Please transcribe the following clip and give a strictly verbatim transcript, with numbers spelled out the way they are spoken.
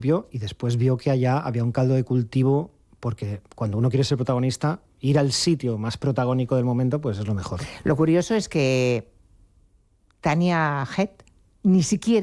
vio y después vio que allá había un caldo de cultivo, porque cuando uno quiere ser protagonista, ir al sitio más protagónico del momento pues es lo mejor. Lo curioso es que Tania Head ni siquiera